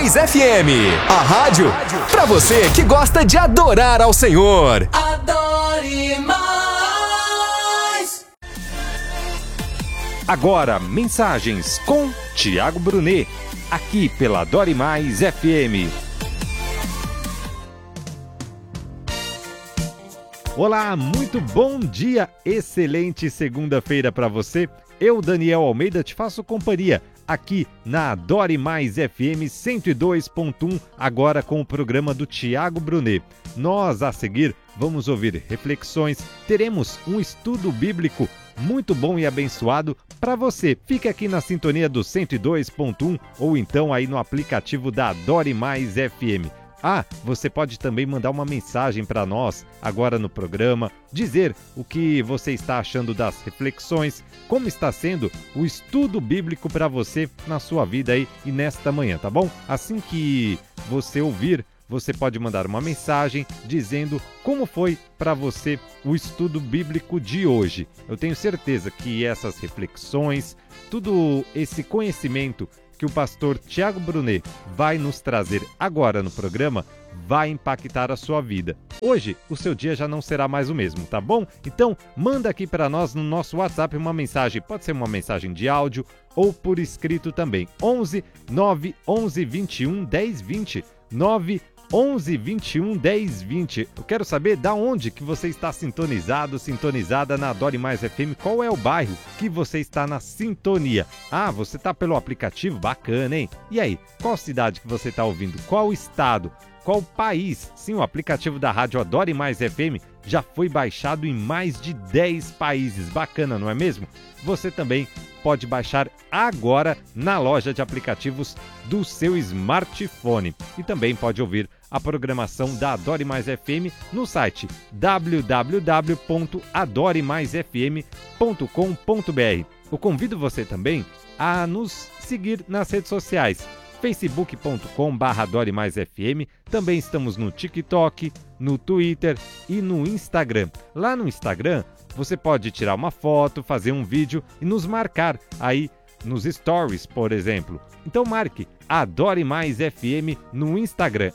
Mais FM, a rádio pra você que gosta de adorar ao Senhor. Adore mais. Agora, mensagens com Tiago Brunet, aqui pela Adore Mais FM. Olá, muito bom dia, excelente segunda-feira para você. Eu, Daniel Almeida, te faço companhia aqui na Adore Mais FM 102.1, agora com o programa do Tiago Brunet. Nós, a seguir, vamos ouvir reflexões, teremos um estudo bíblico muito bom e abençoado para você. Fique aqui na sintonia do 102.1 ou então aí no aplicativo da Adore Mais FM. Você pode também mandar uma mensagem para nós agora no programa, dizer o que você está achando das reflexões, como está sendo o estudo bíblico para você na sua vida aí e nesta manhã, tá bom? Assim que você ouvir, você pode mandar uma mensagem dizendo como foi para você o estudo bíblico de hoje. Eu tenho certeza que essas reflexões, tudo esse conhecimento que o pastor Tiago Brunet vai nos trazer agora no programa, vai impactar a sua vida. Hoje, o seu dia já não será mais o mesmo, tá bom? Então, manda aqui para nós no nosso WhatsApp uma mensagem, pode ser uma mensagem de áudio ou por escrito também. 11 9 11 21 10 20 9 11 21 10 20. Eu quero saber da onde que você está sintonizada na Adore Mais FM. Qual é o bairro que você está na sintonia? Você está pelo aplicativo? Bacana, hein? E aí, qual cidade que você está ouvindo? Qual estado? Qual país? Sim, o aplicativo da rádio Adore Mais FM já foi baixado em mais de 10 países. Bacana, não é mesmo? Você também pode baixar agora na loja de aplicativos do seu smartphone. E também pode ouvir a programação da Adore Mais FM no site www.adoremaisfm.com.br. Eu convido você também a nos seguir nas redes sociais. facebook.com/AdoreMaisFM. Também estamos no TikTok, no Twitter e no Instagram. Lá no Instagram, você pode tirar uma foto, fazer um vídeo e nos marcar aí nos stories, por exemplo. Então marque Adore Mais FM no Instagram,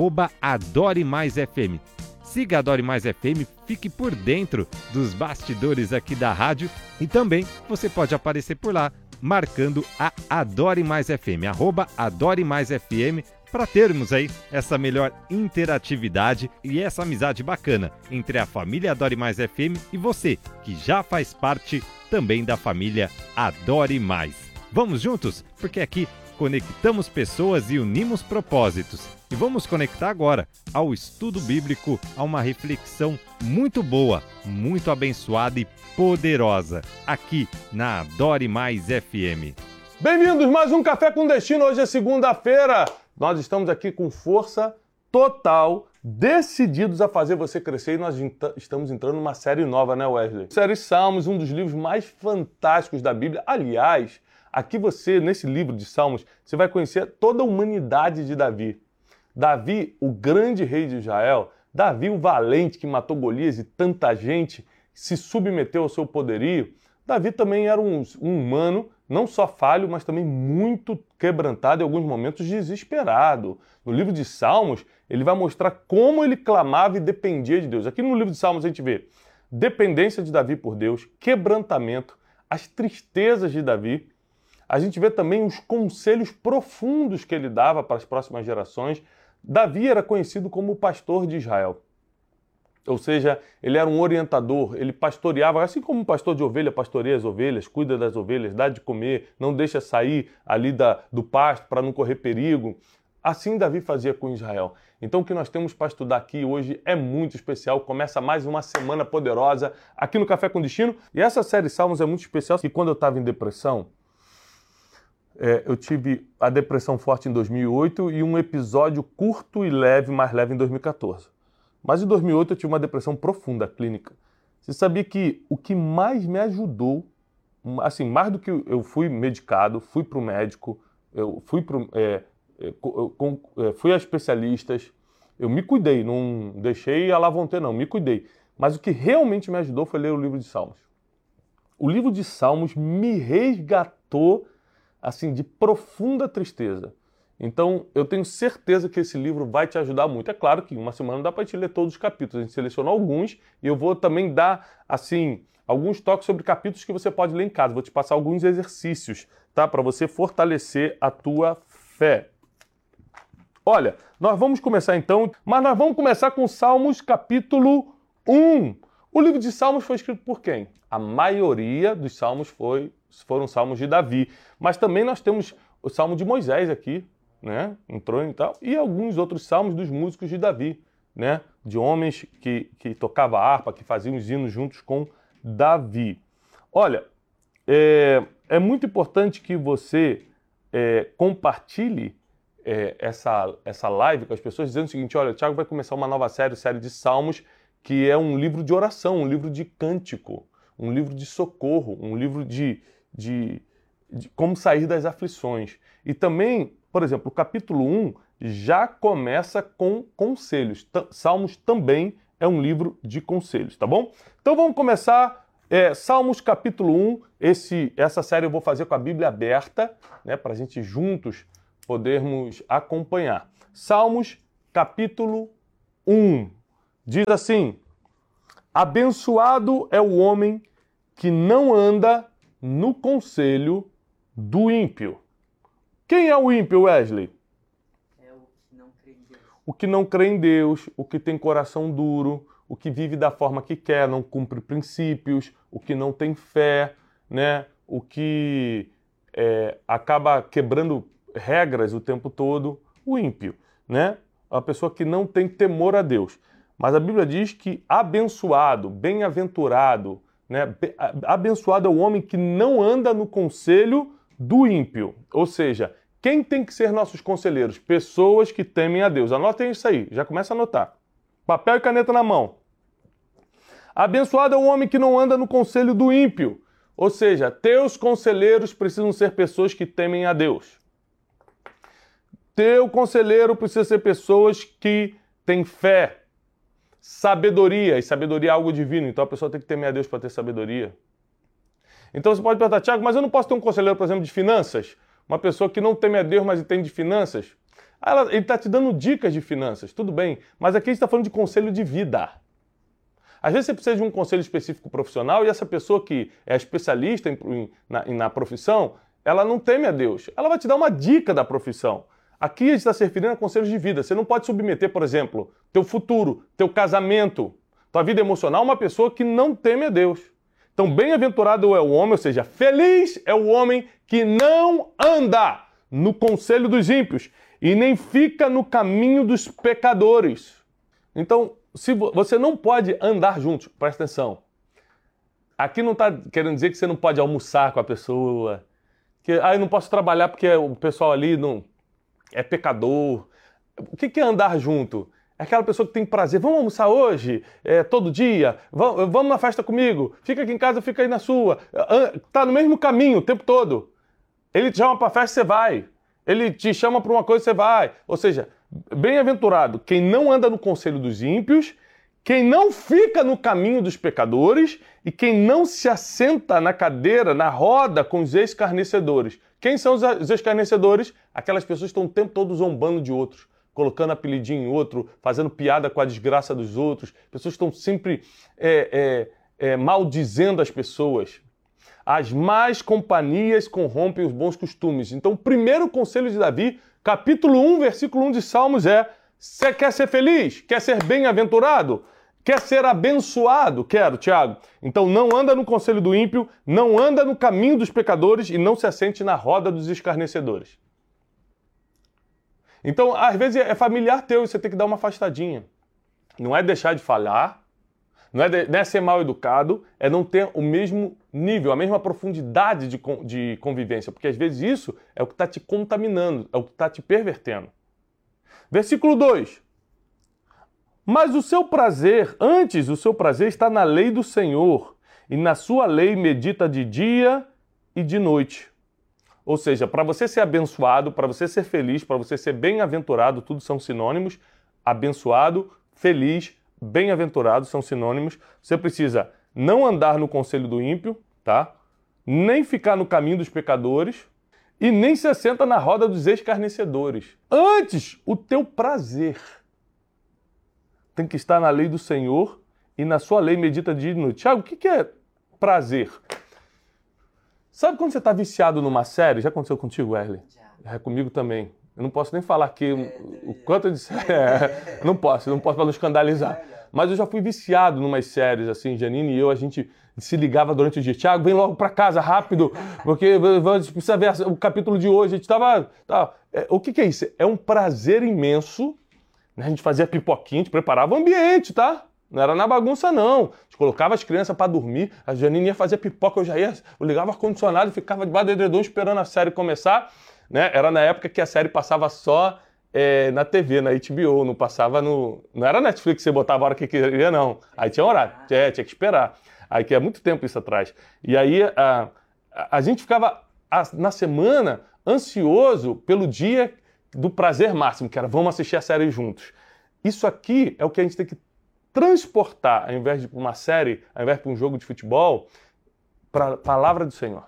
@AdoreMaisFM. Siga a Adore Mais FM, fique por dentro dos bastidores aqui da rádio e também você pode aparecer por lá marcando a Adore Mais FM, @Adore Mais FM, para termos aí essa melhor interatividade e essa amizade bacana entre a família Adore Mais FM e você, que já faz parte também da família Adore Mais. Vamos juntos? Porque aqui conectamos pessoas e unimos propósitos. E vamos conectar agora ao estudo bíblico, a uma reflexão muito boa, muito abençoada e poderosa, aqui na Adore Mais FM. Bem-vindos a mais um Café com Destino. Hoje é segunda-feira. Nós estamos aqui com força total, decididos a fazer você crescer, e nós estamos entrando numa série nova, né, Wesley? Série Salmos, um dos livros mais fantásticos da Bíblia. Aliás, aqui nesse livro de Salmos, você vai conhecer toda a humanidade de Davi. Davi, o grande rei de Israel, Davi, o valente que matou Golias e tanta gente se submeteu ao seu poderio. Davi também era um humano, não só falho, mas também muito quebrantado e em alguns momentos desesperado. No livro de Salmos, ele vai mostrar como ele clamava e dependia de Deus. Aqui no livro de Salmos a gente vê dependência de Davi por Deus, quebrantamento, as tristezas de Davi. A gente vê também os conselhos profundos que ele dava para as próximas gerações. Davi era conhecido como o pastor de Israel. Ou seja, ele era um orientador, ele pastoreava, assim como um pastor de ovelha pastoreia as ovelhas, cuida das ovelhas, dá de comer, não deixa sair ali do pasto para não correr perigo. Assim Davi fazia com Israel. Então o que nós temos para estudar aqui hoje é muito especial. Começa mais uma semana poderosa aqui no Café com Destino. E essa série Salmos é muito especial, porque quando eu estava em depressão, eu tive a depressão forte em 2008 e um episódio curto e leve, mais leve, em 2014. Mas em 2008 eu tive uma depressão profunda, clínica. Você sabia que o que mais me ajudou, assim, mais do que eu fui medicado, fui para o médico, eu fui a especialistas, eu me cuidei, não deixei a lá vão ter, não, me cuidei. Mas o que realmente me ajudou foi ler o livro de Salmos. O livro de Salmos me resgatou assim, de profunda tristeza. Então, eu tenho certeza que esse livro vai te ajudar muito. É claro que em uma semana não dá para te ler todos os capítulos. A gente selecionou alguns e eu vou também dar, assim, alguns toques sobre capítulos que você pode ler em casa. Vou te passar alguns exercícios, tá? Para você fortalecer a tua fé. Olha, nós vamos começar então, mas nós vamos começar com Salmos capítulo 1. O livro de Salmos foi escrito por quem? A maioria dos salmos foram salmos de Davi. Mas também nós temos o Salmo de Moisés aqui, né? Entrou e tal. E alguns outros salmos dos músicos de Davi, né? De homens que tocavam harpa, que faziam os hinos juntos com Davi. Olha, é muito importante que você compartilhe essa live com as pessoas, dizendo o seguinte: olha, o Thiago vai começar uma nova série de salmos, que é um livro de oração, um livro de cântico, um livro de socorro, um livro de como sair das aflições. E também, por exemplo, o capítulo 1 já começa com conselhos. Salmos também é um livro de conselhos, tá bom? Então vamos começar Salmos capítulo 1. Essa série eu vou fazer com a Bíblia aberta, né, para a gente juntos podermos acompanhar. Salmos capítulo 1. Diz assim: abençoado é o homem que não anda no conselho do ímpio. Quem é o ímpio, Wesley? É o que não crê em Deus. O que não crê em Deus, o que tem coração duro, o que vive da forma que quer, não cumpre princípios, o que não tem fé, né? O que acaba quebrando regras o tempo todo, o ímpio, né? A pessoa que não tem temor a Deus. Mas a Bíblia diz que abençoado, bem-aventurado, né? Abençoado é o homem que não anda no conselho do ímpio. Ou seja, quem tem que ser nossos conselheiros? Pessoas que temem a Deus. Anotem isso aí, já começa a anotar. Papel e caneta na mão. Abençoado é o homem que não anda no conselho do ímpio. Ou seja, teus conselheiros precisam ser pessoas que temem a Deus. Teu conselheiro precisa ser pessoas que têm fé, sabedoria, e sabedoria é algo divino, então a pessoa tem que temer a Deus para ter sabedoria. Então você pode perguntar: Thiago, mas eu não posso ter um conselheiro, por exemplo, de finanças? Uma pessoa que não teme a Deus, mas entende de finanças? Ele está te dando dicas de finanças, tudo bem, mas aqui a gente está falando de conselho de vida. Às vezes você precisa de um conselho específico profissional e essa pessoa que é especialista na profissão, ela não teme a Deus. Ela vai te dar uma dica da profissão. Aqui a gente está se referindo a conselhos de vida. Você não pode submeter, por exemplo, teu futuro, teu casamento, tua vida emocional a uma pessoa que não teme a Deus. Então, bem-aventurado é o homem, ou seja, feliz é o homem que não anda no conselho dos ímpios e nem fica no caminho dos pecadores. Então, se você não pode andar juntos, presta atenção. Aqui não está querendo dizer que você não pode almoçar com a pessoa, que eu não posso trabalhar porque o pessoal ali não é pecador. O que é andar junto? É aquela pessoa que tem prazer. Vamos almoçar hoje? Todo dia? Vamos na festa comigo? Fica aqui em casa, fica aí na sua. Tá no mesmo caminho o tempo todo. Ele te chama para festa, você vai. Ele te chama para uma coisa, você vai. Ou seja, bem-aventurado quem não anda no conselho dos ímpios, quem não fica no caminho dos pecadores e quem não se assenta na cadeira, na roda com os escarnecedores. Quem são os escarnecedores? Aquelas pessoas que estão o tempo todo zombando de outros, colocando apelidinho em outro, fazendo piada com a desgraça dos outros. Pessoas que estão sempre maldizendo as pessoas. As más companhias corrompem os bons costumes. Então, o primeiro conselho de Davi, capítulo 1, versículo 1 de Salmos você quer ser feliz? Quer ser bem-aventurado? Quer ser abençoado? Quero, Thiago. Então não anda no conselho do ímpio, não anda no caminho dos pecadores e não se assente na roda dos escarnecedores. Então, às vezes é familiar teu e você tem que dar uma afastadinha. Não é deixar de falar, não é ser mal educado, é não ter o mesmo nível, a mesma profundidade de convivência, porque às vezes isso é o que está te contaminando, é o que está te pervertendo. Versículo 2. Mas o seu prazer está na lei do Senhor, e na sua lei medita de dia e de noite. Ou seja, para você ser abençoado, para você ser feliz, para você ser bem-aventurado, tudo são sinônimos. Abençoado, feliz, bem-aventurado são sinônimos. Você precisa não andar no conselho do ímpio, tá? Nem ficar no caminho dos pecadores e nem se assenta na roda dos escarnecedores. Antes, o teu prazer tem que estar na lei do Senhor e na sua lei medita dia e noite. Tiago, o que é prazer? Sabe quando você está viciado numa série? Já aconteceu contigo, Wesley? Já. É comigo também. Eu não posso nem falar aqui o quanto de série. Não posso para não escandalizar. Mas eu já fui viciado numas séries, assim, Janine e eu, a gente se ligava durante o dia. Tiago, vem logo para casa, rápido, porque a gente precisa ver o capítulo de hoje. A gente estava... O que é isso? É um prazer imenso. A gente fazia pipoquinha, a gente preparava o ambiente, tá? Não era na bagunça, não. A gente colocava as crianças para dormir, a Janine ia fazer pipoca, eu ligava o ar-condicionado e ficava debaixo do edredom esperando a série começar. Né? Era na época que a série passava só na TV, na HBO, não passava no... Não era Netflix que você botava a hora que queria, não. Aí tinha horário, tinha que esperar. Aí que é muito tempo isso atrás. E aí a gente ficava na semana ansioso pelo dia do prazer máximo, que era vamos assistir a série juntos. Isso aqui é o que a gente tem que transportar, ao invés de uma série, ao invés de um jogo de futebol, para a palavra do Senhor.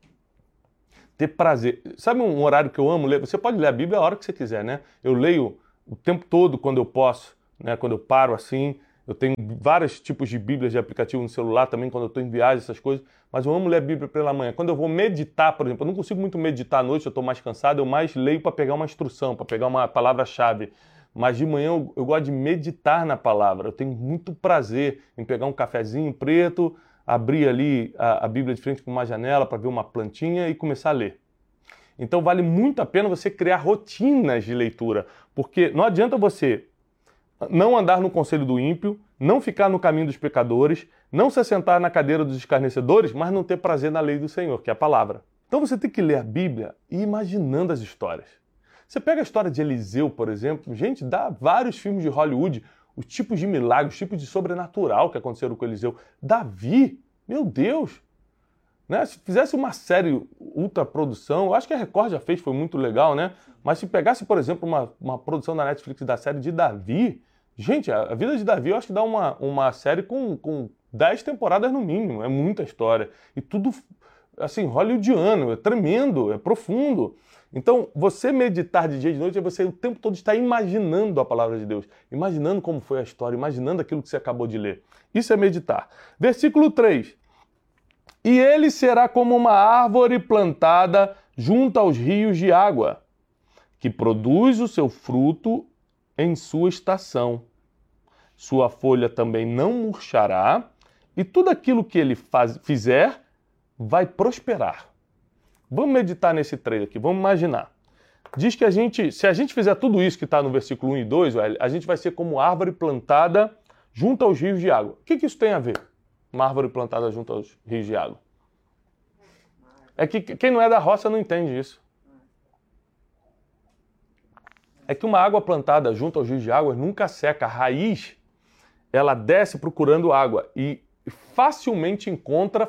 Ter prazer. Sabe um horário que eu amo ler? Você pode ler a Bíblia a hora que você quiser, né? Eu leio o tempo todo quando eu posso, né? Quando eu paro assim. Eu tenho vários tipos de Bíblias de aplicativo no celular também, quando eu estou em viagem, essas coisas. Mas eu amo ler a Bíblia pela manhã. Quando eu vou meditar, por exemplo, eu não consigo muito meditar à noite, eu estou mais cansado, eu mais leio para pegar uma instrução, para pegar uma palavra-chave. Mas de manhã eu gosto de meditar na palavra. Eu tenho muito prazer em pegar um cafezinho preto, abrir ali a Bíblia de frente para uma janela para ver uma plantinha e começar a ler. Então vale muito a pena você criar rotinas de leitura, porque não adianta você não andar no conselho do ímpio, não ficar no caminho dos pecadores, não se assentar na cadeira dos escarnecedores, mas não ter prazer na lei do Senhor, que é a palavra. Então você tem que ler a Bíblia e ir imaginando as histórias. Você pega a história de Eliseu, por exemplo, gente, dá vários filmes de Hollywood, os tipos de milagres, os tipos de sobrenatural que aconteceram com Eliseu. Davi, meu Deus! Né? Se fizesse uma série ultraprodução, eu acho que a Record já fez, foi muito legal, né? Mas se pegasse, por exemplo, uma produção da Netflix da série de Davi, gente, a vida de Davi eu acho que dá uma série com 10 temporadas no mínimo, é muita história. E tudo, assim, hollywoodiano, é tremendo, é profundo. Então, você meditar de dia e de noite é você o tempo todo estar imaginando a palavra de Deus, imaginando como foi a história, imaginando aquilo que você acabou de ler. Isso é meditar. Versículo 3. E ele será como uma árvore plantada junto aos rios de água, que produz o seu fruto em sua estação. Sua folha também não murchará, e tudo aquilo que ele fizer vai prosperar. Vamos meditar nesse trecho aqui, vamos imaginar. Diz que se a gente fizer tudo isso que está no versículo 1 e 2, a gente vai ser como árvore plantada junto aos rios de água. O que isso tem a ver? Uma árvore plantada junto aos rios de água. É que quem não é da roça não entende isso. É que uma água plantada junto aos rios de água nunca seca. A raiz, ela desce procurando água e facilmente encontra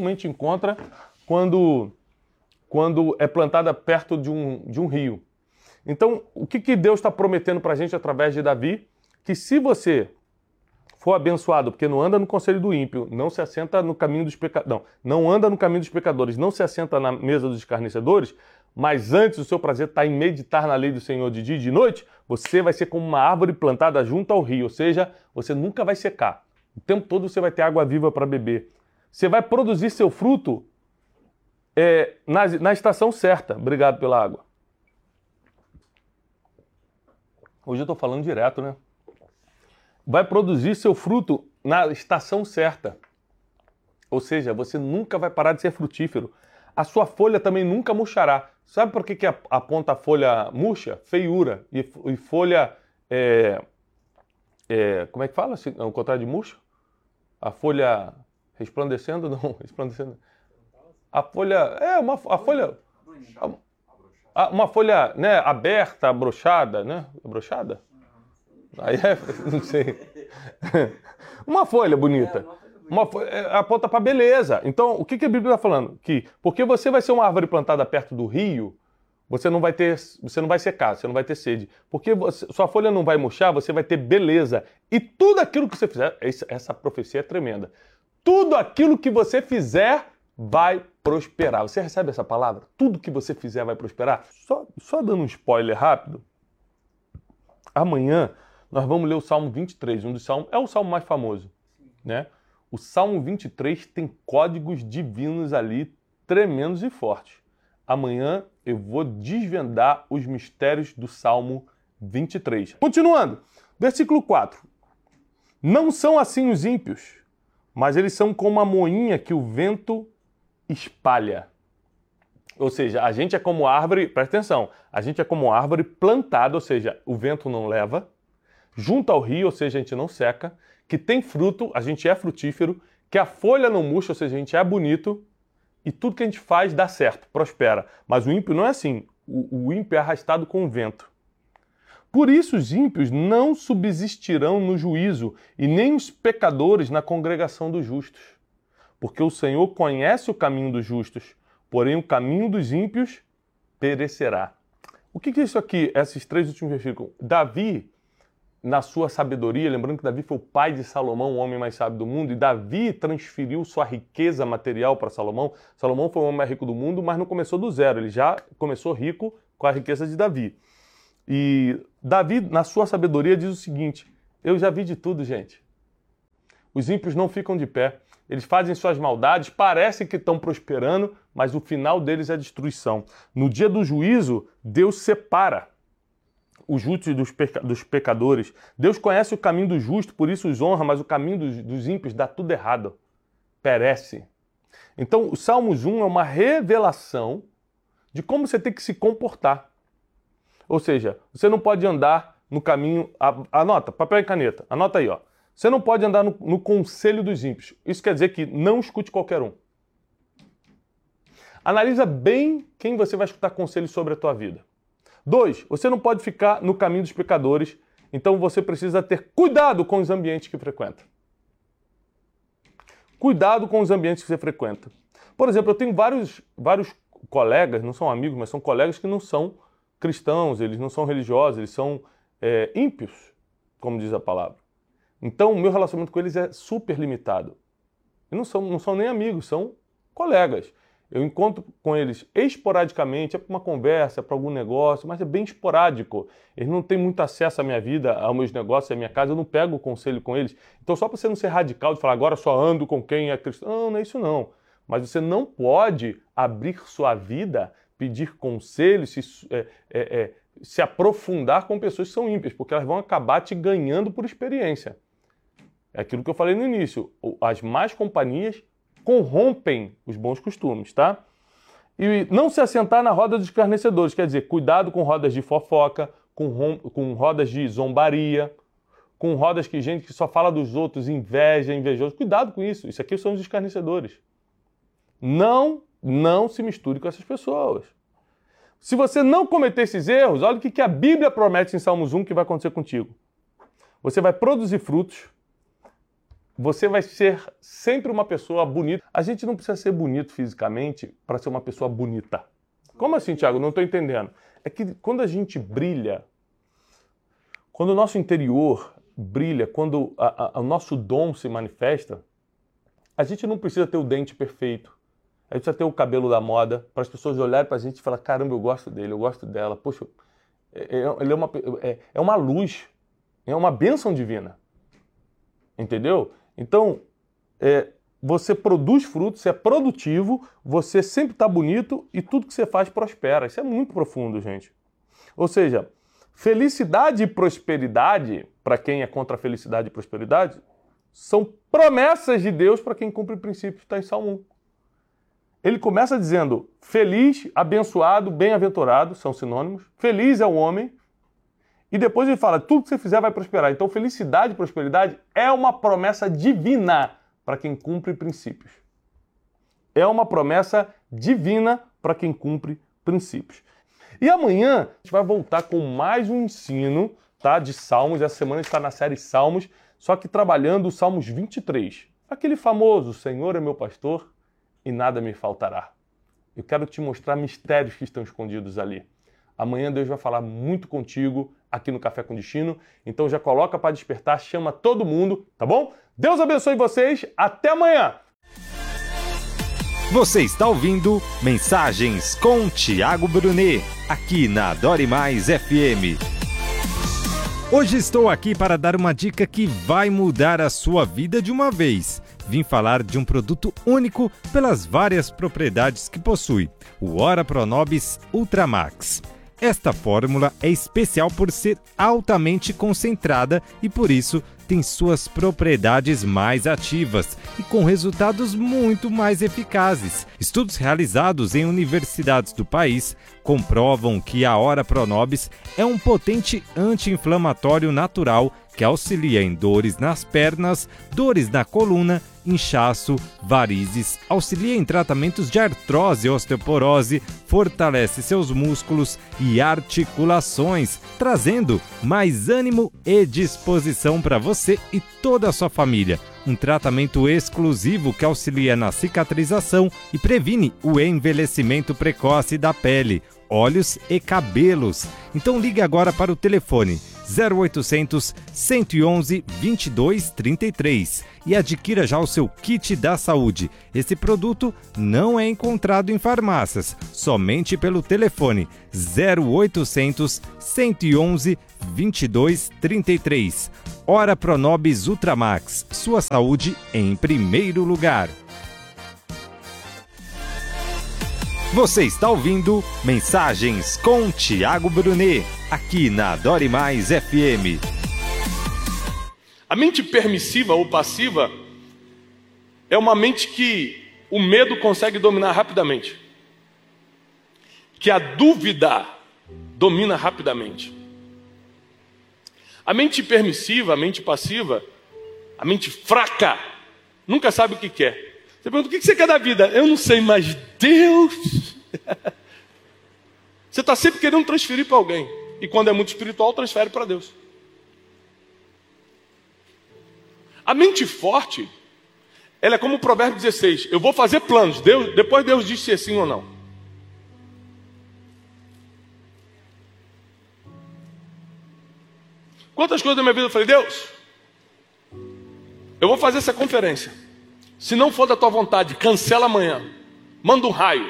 quando é plantada perto de um rio. Então, o que Deus está prometendo para a gente através de Davi? Que se você for abençoado, porque não anda no conselho do ímpio, não se assenta no caminho dos pecadores, não anda no caminho dos pecadores, não se assenta na mesa dos escarnecedores, mas antes o seu prazer está em meditar na lei do Senhor de dia e de noite, você vai ser como uma árvore plantada junto ao rio, ou seja, você nunca vai secar. O tempo todo você vai ter água viva para beber. Você vai produzir seu fruto na estação certa. Obrigado pela água. Hoje eu estou falando direto, né? Vai produzir seu fruto na estação certa. Ou seja, você nunca vai parar de ser frutífero. A sua folha também nunca murchará. Sabe por que aponta a folha murcha? Feiura. E folha... como é que fala? O contrário de murcho? A folha resplandecendo? Não, resplandecendo. A folha... a folha... uma folha, né, aberta, abrochada, né? Abrochada? Aí não sei. Uma folha bonita. Uma folha, aponta para beleza. Então, o que a Bíblia está falando? Que porque você vai ser uma árvore plantada perto do rio, você não vai secar, você não vai ter sede. Porque sua folha não vai murchar, você vai ter beleza. E tudo aquilo que você fizer, essa profecia é tremenda. Tudo aquilo que você fizer vai prosperar. Você recebe essa palavra? Tudo que você fizer vai prosperar? Só dando um spoiler rápido. Amanhã nós vamos ler o Salmo 23. É o salmo mais famoso, né? O Salmo 23 tem códigos divinos ali tremendos e fortes. Amanhã eu vou desvendar os mistérios do Salmo 23. Continuando, versículo 4. Não são assim os ímpios, mas eles são como a moinha que o vento espalha. Ou seja, a gente é como árvore, presta atenção, a gente é como árvore plantada, ou seja, o vento não leva, junto ao rio, ou seja, a gente não seca, que tem fruto, a gente é frutífero, que a folha não murcha, ou seja, a gente é bonito, e tudo que a gente faz dá certo, prospera. Mas o ímpio não é assim, o ímpio é arrastado com o vento. Por isso os ímpios não subsistirão no juízo, e nem os pecadores na congregação dos justos. Porque o Senhor conhece o caminho dos justos, porém o caminho dos ímpios perecerá. O que é isso aqui, esses 3 últimos versículos? Davi, na sua sabedoria, lembrando que Davi foi o pai de Salomão, o homem mais sábio do mundo, e Davi transferiu sua riqueza material para Salomão. Salomão foi o homem mais rico do mundo, mas não começou do zero, ele já começou rico com a riqueza de Davi. E Davi, na sua sabedoria, diz o seguinte: eu já vi de tudo, gente. Os ímpios não ficam de pé. Eles fazem suas maldades, parece que estão prosperando, mas o final deles é destruição. No dia do juízo, Deus separa os justos dos pecadores. Deus conhece o caminho do justo, por isso os honra, mas o caminho dos ímpios dá tudo errado. Perece. Então, o Salmos 1 é uma revelação de como você tem que se comportar. Ou seja, você não pode andar no caminho... Anota, papel e caneta. Anota aí, ó. Você não pode andar no conselho dos ímpios. Isso quer dizer que não escute qualquer um. Analisa bem quem você vai escutar conselho sobre a tua vida. 2, você não pode ficar no caminho dos pecadores, então você precisa ter cuidado com os ambientes que frequenta. Cuidado com os ambientes que você frequenta. Por exemplo, eu tenho vários colegas, não são amigos, mas são colegas que não são cristãos, eles não são religiosos, eles são ímpios, como diz a palavra. Então, o meu relacionamento com eles é super limitado. E não são nem amigos, são colegas. Eu encontro com eles esporadicamente, é para uma conversa, é para algum negócio, mas é bem esporádico. Eles não têm muito acesso à minha vida, aos meus negócios, à minha casa, eu não pego o conselho com eles. Então, só para você não ser radical de falar, agora só ando com quem é cristão, não é isso não. Mas você não pode abrir sua vida, pedir conselho, se aprofundar com pessoas que são ímpias, porque elas vão acabar te ganhando por experiência. É aquilo que eu falei no início, as más companhias corrompem os bons costumes, tá? E não se assentar na roda dos escarnecedores, quer dizer, cuidado com rodas de fofoca, com rodas de zombaria, com rodas que gente que só fala dos outros, inveja, invejoso. Cuidado com isso, isso aqui são os escarnecedores. Não se misture com essas pessoas. Se você não cometer esses erros, olha o que a Bíblia promete em Salmos 1 que vai acontecer contigo. Você vai produzir frutos, você vai ser sempre uma pessoa bonita. A gente não precisa ser bonito fisicamente para ser uma pessoa bonita. Como assim, Thiago? Não estou entendendo. É que quando a gente brilha, quando o nosso interior brilha, quando o nosso dom se manifesta, a gente não precisa ter o dente perfeito. A gente precisa ter o cabelo da moda, para as pessoas olharem para a gente e falar, caramba, eu gosto dele, eu gosto dela. Poxa, ele é uma luz, é uma bênção divina. Entendeu? Então, você produz frutos, você é produtivo, você sempre está bonito e tudo que você faz prospera. Isso é muito profundo, gente. Ou seja, felicidade e prosperidade, para quem é contra a felicidade e prosperidade, são promessas de Deus para quem cumpre princípios, está em Salmo 1. Ele começa dizendo, feliz, abençoado, bem-aventurado, são sinônimos. Feliz é o homem. E depois ele fala, tudo que você fizer vai prosperar. Então, felicidade e prosperidade é uma promessa divina para quem cumpre princípios. É uma promessa divina para quem cumpre princípios. E amanhã a gente vai voltar com mais um ensino, tá, de Salmos. Essa semana a gente está na série Salmos, só que trabalhando o Salmos 23. Aquele famoso, o Senhor é meu pastor e nada me faltará. Eu quero te mostrar mistérios que estão escondidos ali. Amanhã Deus vai falar muito contigo aqui no Café com Destino. Então já coloca para despertar, chama todo mundo, tá bom? Deus abençoe vocês. Até amanhã! Você está ouvindo Mensagens com Tiago Brunet, aqui na Adore Mais FM. Hoje estou aqui para dar uma dica que vai mudar a sua vida de uma vez. Vim falar de um produto único pelas várias propriedades que possui, o Ora Pronobis Ultramax. Esta fórmula é especial por ser altamente concentrada e por isso tem suas propriedades mais ativas e com resultados muito mais eficazes. Estudos realizados em universidades do país comprovam que a Ora Pronobis é um potente anti-inflamatório natural que auxilia em dores nas pernas, dores na coluna, inchaço, varizes, auxilia em tratamentos de artrose e osteoporose, fortalece seus músculos e articulações, trazendo mais ânimo e disposição para você e toda a sua família. Um tratamento exclusivo que auxilia na cicatrização e previne o envelhecimento precoce da pele, olhos e cabelos. Então ligue agora para o telefone 0800 111 2233 e adquira já o seu kit da saúde. Esse produto não é encontrado em farmácias, somente pelo telefone 0800 111 2233. Ora Pronobis Ultramax, sua saúde em primeiro lugar. Você está ouvindo Mensagens com Tiago Brunet, aqui na Adore Mais FM. A mente permissiva ou passiva é uma mente que o medo consegue dominar rapidamente, que a dúvida domina rapidamente. A mente permissiva, a mente passiva, a mente fraca, nunca sabe o que quer. Você pergunta, o que você quer da vida? Eu não sei, mas Deus... Você está sempre querendo transferir para alguém. E quando é muito espiritual, transfere para Deus. A mente forte, ela é como o Provérbio 16. Eu vou fazer planos. Depois Deus diz se é sim ou não. Quantas coisas da minha vida eu falei, Deus, eu vou fazer essa conferência. Se não for da tua vontade, cancela amanhã. Manda um raio.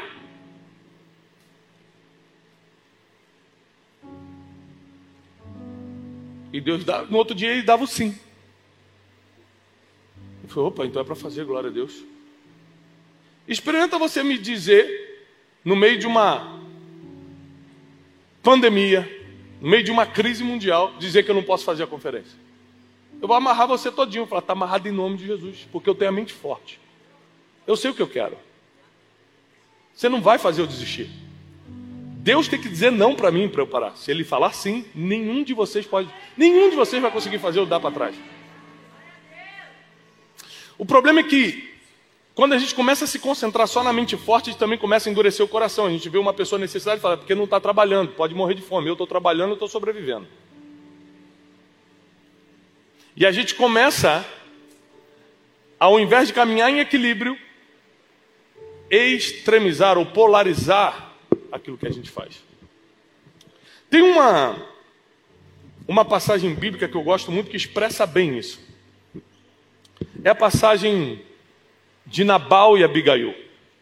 E Deus, no outro dia, ele dava o sim. Eu falei, opa, então é para fazer, glória a Deus. Experimenta você me dizer, no meio de uma pandemia, no meio de uma crise mundial, dizer que eu não posso fazer a conferência. Eu vou amarrar você todinho, falar, está amarrado em nome de Jesus, porque eu tenho a mente forte. Eu sei o que eu quero. Você não vai fazer eu desistir. Deus tem que dizer não para mim, para eu parar. Se Ele falar sim, nenhum de vocês vai conseguir fazer eu dar para trás. O problema é que, quando a gente começa a se concentrar só na mente forte, a gente também começa a endurecer o coração. A gente vê uma pessoa necessitada e fala, porque não está trabalhando, pode morrer de fome. Eu estou trabalhando, eu estou sobrevivendo. E a gente começa, ao invés de caminhar em equilíbrio, extremizar ou polarizar aquilo que a gente faz. Tem uma passagem bíblica que eu gosto muito que expressa bem isso. É a passagem de Nabal e Abigail.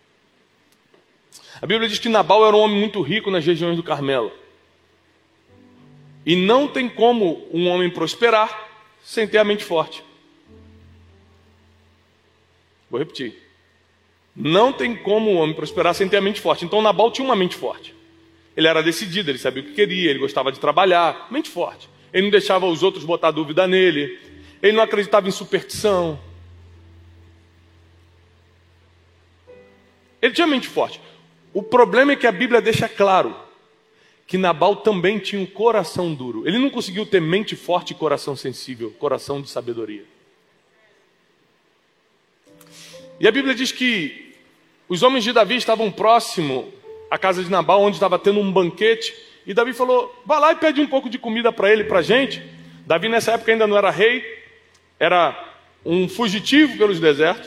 A Bíblia diz que Nabal era um homem muito rico nas regiões do Carmelo. E não tem como um homem prosperar sem ter a mente forte. Vou repetir. Não tem como um homem prosperar sem ter a mente forte. Então Nabal tinha uma mente forte. Ele era decidido, ele sabia o que queria, ele gostava de trabalhar. Mente forte. Ele não deixava os outros botar dúvida nele. Ele não acreditava em superstição. Ele tinha mente forte. O problema é que a Bíblia deixa claro que Nabal também tinha um coração duro. Ele não conseguiu ter mente forte e coração sensível, coração de sabedoria. E a Bíblia diz que os homens de Davi estavam próximo à casa de Nabal, onde estava tendo um banquete. E Davi falou, vai lá e pede um pouco de comida para ele, para a gente. Davi nessa época ainda não era rei, era um fugitivo pelos desertos.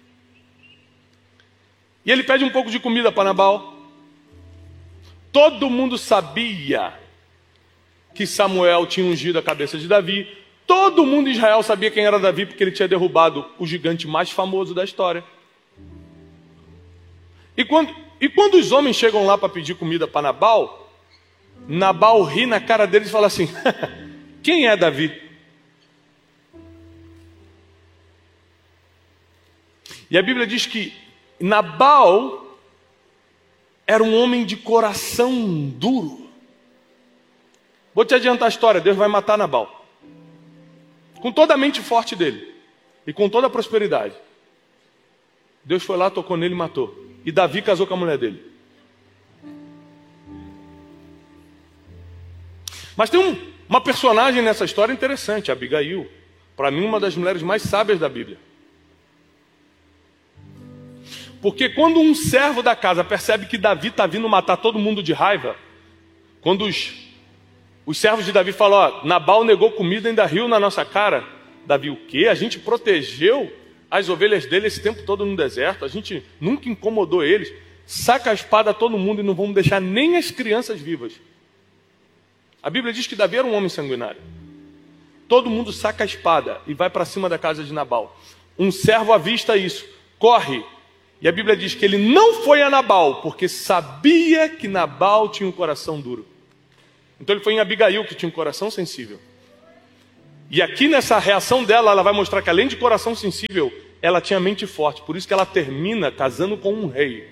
E ele pede um pouco de comida para Nabal. Todo mundo sabia que Samuel tinha ungido a cabeça de Davi. Todo mundo em Israel sabia quem era Davi, porque ele tinha derrubado o gigante mais famoso da história. E quando os homens chegam lá para pedir comida para Nabal, Nabal ri na cara deles e fala assim: quem é Davi? E a Bíblia diz que Nabal era um homem de coração duro. Vou te adiantar a história, Deus vai matar Nabal. Com toda a mente forte dele e com toda a prosperidade. Deus foi lá, tocou nele e matou. E Davi casou com a mulher dele. Mas tem uma personagem nessa história interessante, Abigail. Para mim, uma das mulheres mais sábias da Bíblia. Porque quando um servo da casa percebe que Davi está vindo matar todo mundo de raiva, quando os servos de Davi falam: ó, Nabal negou comida e ainda riu na nossa cara. Davi: o quê? A gente protegeu as ovelhas dele esse tempo todo no deserto, a gente nunca incomodou eles. Saca a espada a todo mundo e não vamos deixar nem as crianças vivas. A Bíblia diz que Davi era um homem sanguinário. Todo mundo saca a espada e vai para cima da casa de Nabal. Um servo avista isso, corre. E a Bíblia diz que ele não foi a Nabal, porque sabia que Nabal tinha um coração duro. Então ele foi em Abigail, que tinha um coração sensível. E aqui nessa reação dela, ela vai mostrar que além de coração sensível, ela tinha mente forte. Por isso que ela termina casando com um rei.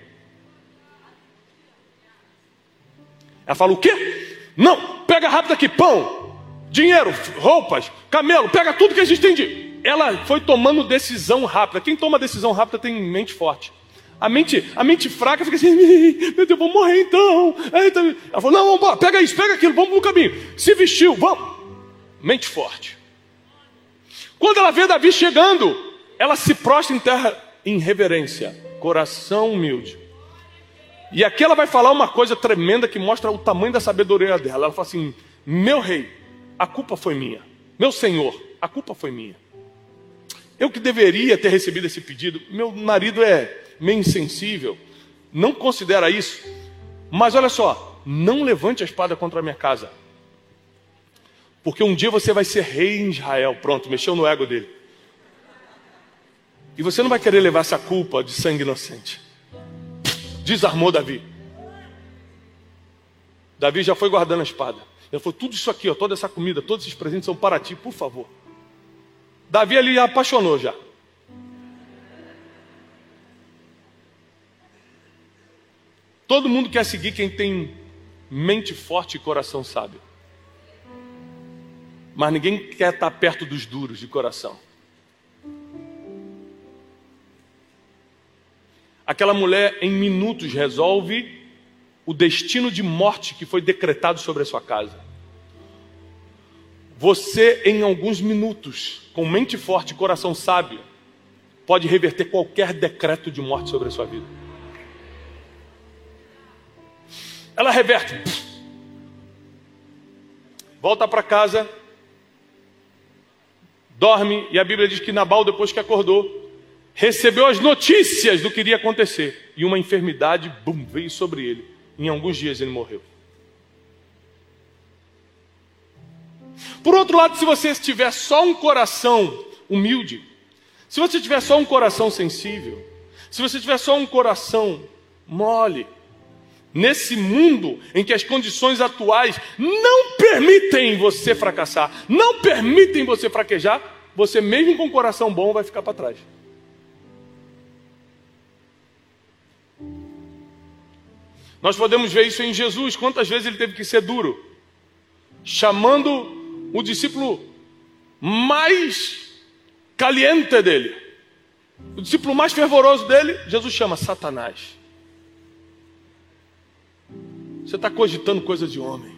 Ela fala: o quê? Não, pega rápido aqui, pão, dinheiro, roupas, camelo, pega tudo que a gente tem de... Ela foi tomando decisão rápida. Quem toma decisão rápida tem mente forte. A mente fraca fica assim: meu Deus, vou morrer então. Ela falou: não, vamos, pega isso, pega aquilo, vamos no caminho. Se vestiu, vamos. Mente forte. Quando ela vê Davi chegando, ela se prostra em terra em reverência, coração humilde. E aqui ela vai falar uma coisa tremenda que mostra o tamanho da sabedoria dela. Ela fala assim: meu rei, a culpa foi minha. Meu senhor, a culpa foi minha. Eu que deveria ter recebido esse pedido. Meu marido é meio insensível, não considera isso. Mas olha só, não levante a espada contra a minha casa, porque um dia você vai ser rei em Israel. Pronto, mexeu no ego dele. E você não vai querer levar essa culpa de sangue inocente. Desarmou Davi. Davi já foi guardando a espada. Ele falou: tudo isso aqui, ó, toda essa comida, todos esses presentes são para ti, por favor. Davi ali já apaixonou já. Todo mundo quer seguir quem tem mente forte e coração sábio. Mas ninguém quer estar perto dos duros de coração. Aquela mulher em minutos resolve o destino de morte que foi decretado sobre a sua casa. Você, em alguns minutos, com mente forte e coração sábio, pode reverter qualquer decreto de morte sobre a sua vida. Ela reverte. Volta para casa, dorme, e a Bíblia diz que Nabal, depois que acordou, recebeu as notícias do que iria acontecer. E uma enfermidade, veio sobre ele. Em alguns dias ele morreu. Por outro lado, se você tiver só um coração humilde, se você tiver só um coração sensível, se você tiver só um coração mole, nesse mundo em que as condições atuais não permitem você fracassar, não permitem você fraquejar, você mesmo com um coração bom vai ficar para trás. Nós podemos ver isso em Jesus. Quantas vezes ele teve que ser duro, chamando o discípulo mais caliente dele, o discípulo mais fervoroso dele, Jesus chama Satanás. Você está cogitando coisa de homem.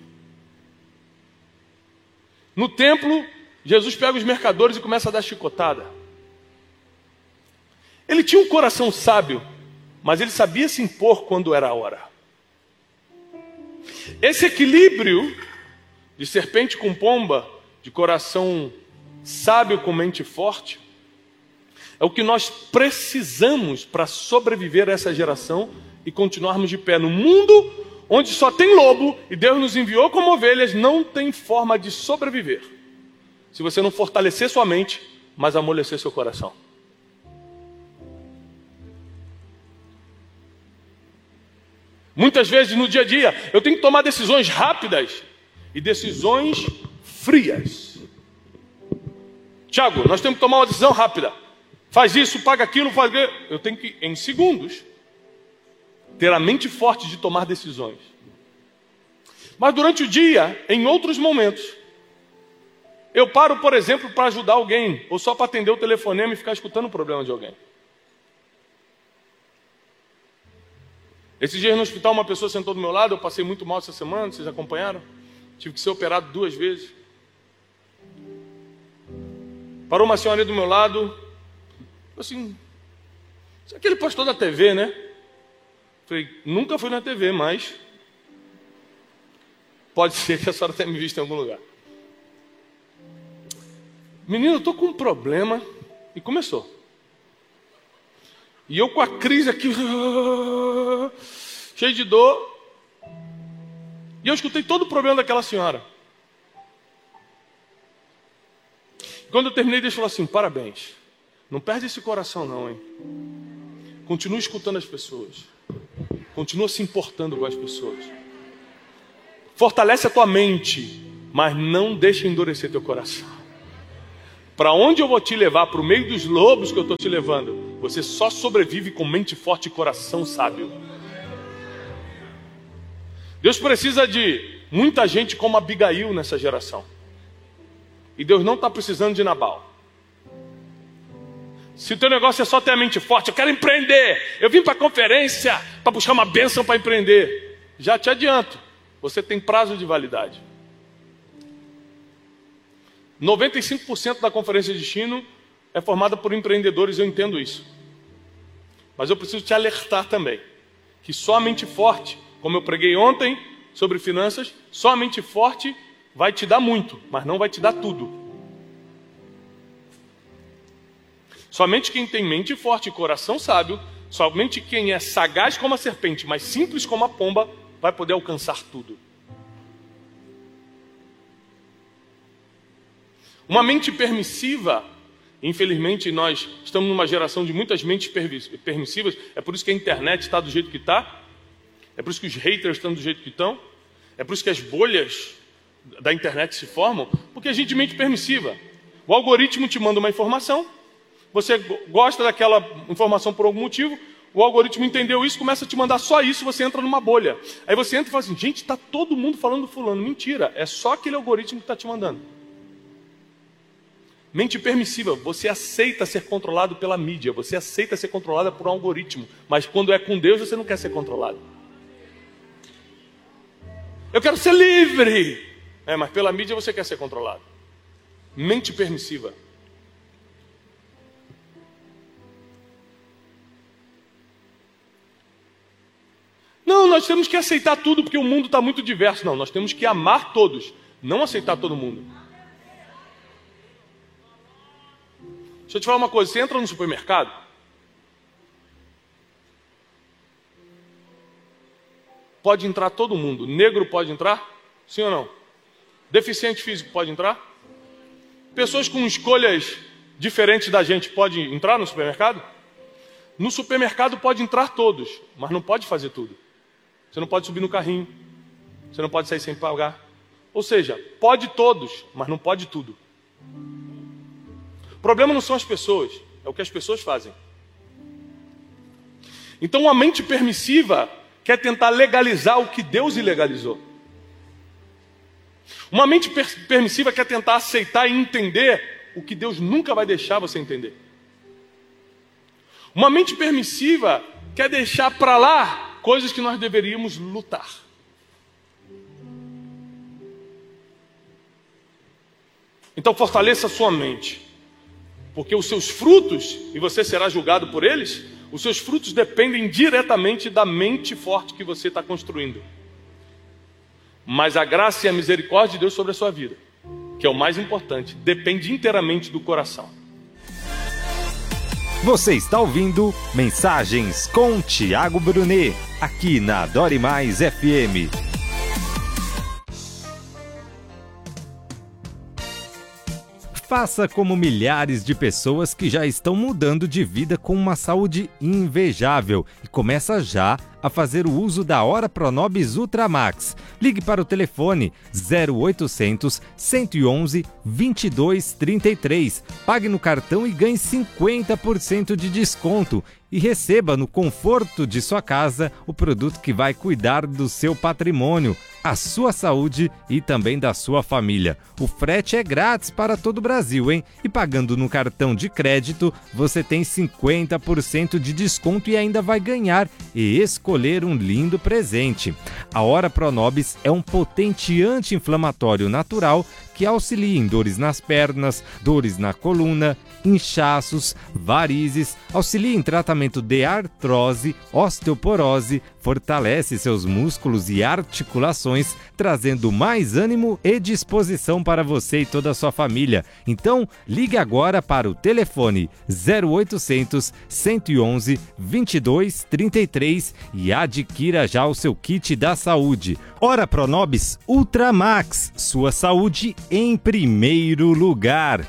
No templo, Jesus pega os mercadores e começa a dar chicotada. Ele tinha um coração sábio, mas ele sabia se impor quando era a hora. Esse equilíbrio de serpente com pomba, de coração sábio com mente forte, é o que nós precisamos para sobreviver a essa geração e continuarmos de pé no mundo onde só tem lobo e Deus nos enviou como ovelhas. Não tem forma de sobreviver se você não fortalecer sua mente, mas amolecer seu coração. Muitas vezes no dia a dia eu tenho que tomar decisões rápidas e decisões frias. Tiago, nós temos que tomar uma decisão rápida. Faz isso, paga aquilo, faz aquilo. Eu tenho que, em segundos, ter a mente forte de tomar decisões. Mas durante o dia, em outros momentos, eu paro, por exemplo, para ajudar alguém, ou só para atender o telefonema e ficar escutando o problema de alguém. Esses dias no hospital, uma pessoa sentou do meu lado, eu passei muito mal essa semana, vocês acompanharam? Tive que ser operado 2 vezes. Parou uma senhora do meu lado, assim, isso é aquele pastor da TV, né? Falei, nunca fui na TV, mas pode ser que a senhora tenha me visto em algum lugar. Menino, eu estou com um problema. E começou. E eu com a crise aqui, cheio de dor. E eu escutei todo o problema daquela senhora. Quando eu terminei, Deus falou assim, parabéns. Não perde esse coração não, hein? Continua escutando as pessoas. Continua se importando com as pessoas. Fortalece a tua mente, mas não deixa endurecer teu coração. Para onde eu vou te levar? Para o meio dos lobos que eu estou te levando. Você só sobrevive com mente forte e coração sábio. Deus precisa de muita gente como Abigail nessa geração. E Deus não está precisando de Nabal. Se o teu negócio é só ter a mente forte, eu quero empreender. Eu vim para a conferência para buscar uma bênção para empreender. Já te adianto, você tem prazo de validade. 95% da conferência de destino é formada por empreendedores, eu entendo isso. Mas eu preciso te alertar também, que só a mente forte, como eu preguei ontem sobre finanças, só a mente forte vai te dar muito, mas não vai te dar tudo. Somente quem tem mente forte e coração sábio, somente quem é sagaz como a serpente, mas simples como a pomba, vai poder alcançar tudo. Uma mente permissiva, infelizmente nós estamos numa geração de muitas mentes permissivas, é por isso que a internet está do jeito que está, é por isso que os haters estão do jeito que estão, é por isso que as bolhas da internet se formam, porque a gente é mente permissiva. O algoritmo te manda uma informação, você gosta daquela informação por algum motivo, o algoritmo entendeu isso, começa a te mandar só isso, você entra numa bolha. Aí você entra e fala assim, gente, está todo mundo falando do fulano. Mentira, é só aquele algoritmo que está te mandando. Mente permissiva, você aceita ser controlado pela mídia, você aceita ser controlado por um algoritmo, mas quando é com Deus você não quer ser controlado. Eu quero ser livre, mas pela mídia você quer ser controlado. Mente permissiva. Não, nós temos que aceitar tudo porque o mundo está muito diverso. Não, nós temos que amar todos, não aceitar todo mundo. Deixa eu te falar uma coisa, você entra no supermercado, pode entrar todo mundo. Negro pode entrar? Sim ou não? Deficiente físico pode entrar? Pessoas com escolhas diferentes da gente podem entrar no supermercado? No supermercado pode entrar todos, mas não pode fazer tudo. Você não pode subir no carrinho, você não pode sair sem pagar. Ou seja, pode todos, mas não pode tudo. O problema não são as pessoas, é o que as pessoas fazem. Então uma mente permissiva quer tentar legalizar o que Deus ilegalizou. Uma mente permissiva quer tentar aceitar e entender o que Deus nunca vai deixar você entender. Uma mente permissiva quer deixar para lá coisas que nós deveríamos lutar. Então fortaleça a sua mente. Porque os seus frutos, e você será julgado por eles, os seus frutos dependem diretamente da mente forte que você está construindo. Mas a graça e a misericórdia de Deus sobre a sua vida, que é o mais importante, depende inteiramente do coração. Você está ouvindo Mensagens com Tiago Brunet, aqui na Adore Mais FM. Faça como milhares de pessoas que já estão mudando de vida com uma saúde invejável e começa já a fazer o uso da Hora Pronobis Ultra Max. Ligue para o telefone 0800 111 2233. Pague no cartão e ganhe 50% de desconto. E receba no conforto de sua casa o produto que vai cuidar do seu patrimônio, a sua saúde e também da sua família. O frete é grátis para todo o Brasil, hein? E pagando no cartão de crédito, você tem 50% de desconto e ainda vai ganhar e escolher um lindo presente. A Hora Pronobis é um potente anti-inflamatório natural que auxilia em dores nas pernas, dores na coluna, inchaços, varizes, auxilia em tratamento de artrose, osteoporose, fortalece seus músculos e articulações, trazendo mais ânimo e disposição para você e toda a sua família. Então, ligue agora para o telefone 0800 111 2233 e adquira já o seu kit da saúde. Hora Pronobis Ultra Max, sua saúde em primeiro lugar.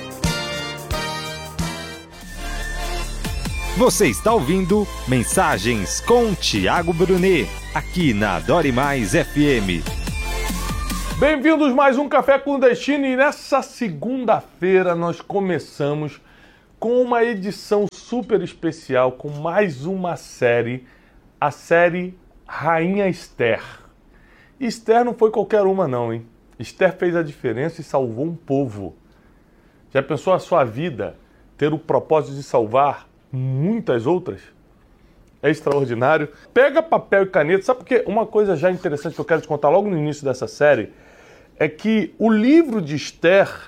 Você está ouvindo Mensagens com Tiago Brunet, aqui na Adore Mais FM. Bem-vindos mais um Café com Destino e nessa segunda-feira nós começamos com uma edição super especial, com mais uma série, a série Rainha Esther. Esther não foi qualquer uma não, hein? Esther fez a diferença e salvou um povo. Já pensou a sua vida ter o propósito de salvar muitas outras? É extraordinário. Pega papel e caneta. Sabe por quê? Uma coisa já interessante que eu quero te contar logo no início dessa série é que o livro de Esther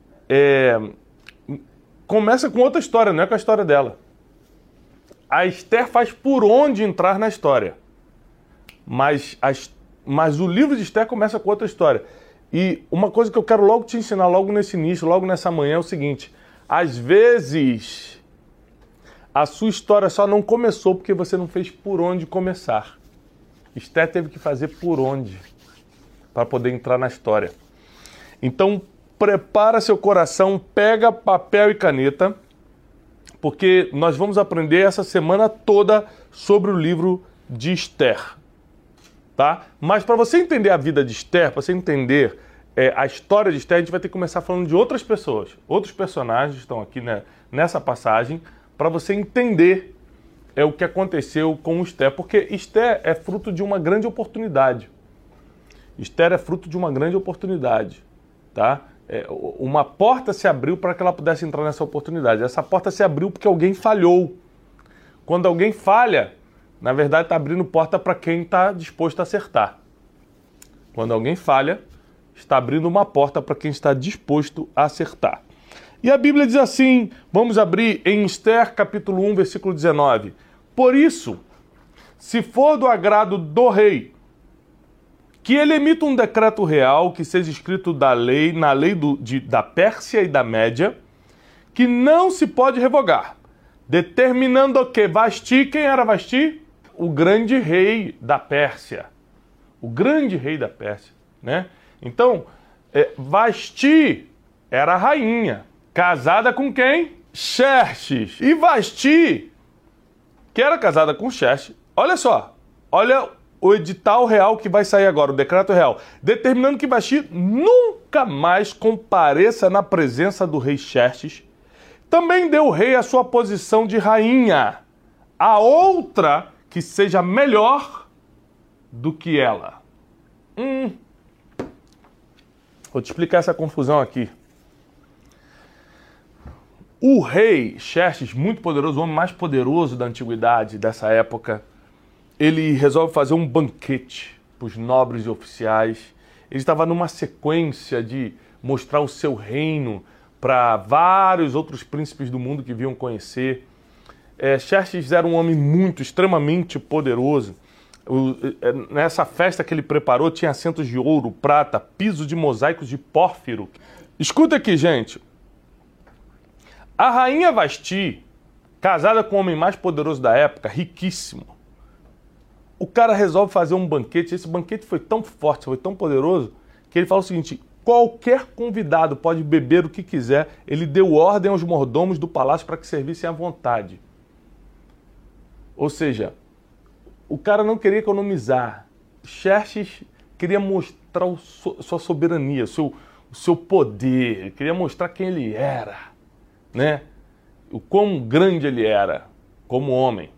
começa com outra história, não é com a história dela. A Esther faz por onde entrar na história. Mas o livro de Esther começa com outra história. E uma coisa que eu quero logo te ensinar, logo nesse início, logo nessa manhã, é o seguinte: às vezes a sua história só não começou porque você não fez por onde começar. Esther teve que fazer por onde para poder entrar na história. Então, prepara seu coração, pega papel e caneta, porque nós vamos aprender essa semana toda sobre o livro de Esther. Tá? Mas para você entender a vida de Esther, para você entender a história de Esther, a gente vai ter que começar falando de outras pessoas. Outros personagens estão aqui, né, nessa passagem, para você entender o que aconteceu com Esther. Porque Esther é fruto de uma grande oportunidade. Esther é fruto de uma grande oportunidade. Tá? Uma porta se abriu para que ela pudesse entrar nessa oportunidade. Essa porta se abriu porque alguém falhou. Quando alguém falha, na verdade está abrindo porta para quem está disposto a acertar. Quando alguém falha, está abrindo uma porta para quem está disposto a acertar. E a Bíblia diz assim, vamos abrir em Esther capítulo 1, versículo 19. Por isso, se for do agrado do rei, que ele emita um decreto real que seja escrito na lei da Pérsia e da Média, que não se pode revogar, determinando que Vasti, quem era Vasti? O grande rei da Pérsia. O grande rei da Pérsia, né? Então, Vasti era a rainha. Casada com quem? Xerxes. E Vasti, que era casada com Xerxes, olha só, olha o edital real que vai sair agora, o decreto real, determinando que Vasti nunca mais compareça na presença do rei Xerxes. Também deu o rei a sua posição de rainha, a outra que seja melhor do que ela. Vou te explicar essa confusão aqui. O rei Xerxes, muito poderoso, o homem mais poderoso da antiguidade, dessa época, ele resolve fazer um banquete para os nobres e oficiais. Ele estava numa sequência de mostrar o seu reino para vários outros príncipes do mundo que vinham conhecer. Xerxes era um homem extremamente poderoso. Nessa festa que ele preparou tinha assentos de ouro, prata, piso de mosaicos de pórfiro. Escuta aqui, gente. A rainha Vasti, casada com o homem mais poderoso da época, riquíssimo, o cara resolve fazer um banquete. Esse banquete foi tão forte, foi tão poderoso, que ele fala o seguinte: qualquer convidado pode beber o que quiser. Ele deu ordem aos mordomos do palácio para que servissem à vontade. Ou seja, o cara não queria economizar. Xerxes queria mostrar sua soberania, o seu poder, queria mostrar quem ele era, né? O quão grande ele era como homem.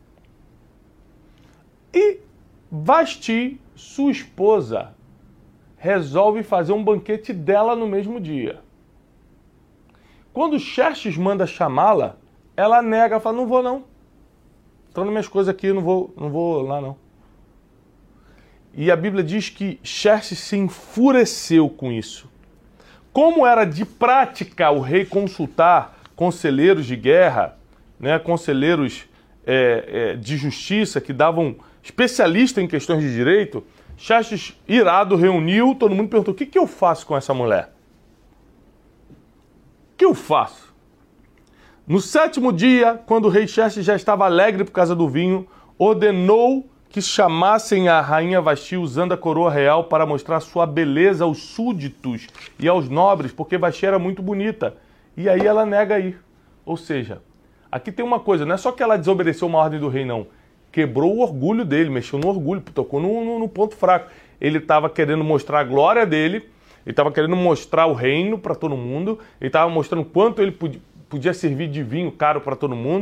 E Vasti, sua esposa, resolve fazer um banquete dela no mesmo dia. Quando Xerxes manda chamá-la, ela nega, fala, não vou não. Estão nas minhas coisas aqui, não vou lá não. E a Bíblia diz que Xerxes se enfureceu com isso. Como era de prática o rei consultar conselheiros de guerra, né, conselheiros de justiça que davam especialista em questões de direito, Xerxes, irado, reuniu, todo mundo perguntou, o que eu faço com essa mulher? O que eu faço? No 7º dia, quando o rei Xerxes já estava alegre por causa do vinho, ordenou que chamassem a rainha Vasti usando a coroa real para mostrar sua beleza aos súditos e aos nobres, porque Vasti era muito bonita. E aí ela nega aí. Ou seja, aqui tem uma coisa, não é só que ela desobedeceu uma ordem do rei, não. Quebrou o orgulho dele, mexeu no orgulho, tocou no ponto fraco. Ele estava querendo mostrar a glória dele, ele estava querendo mostrar o reino para todo mundo, ele estava mostrando quanto ele podia servir de vinho caro para todo mundo.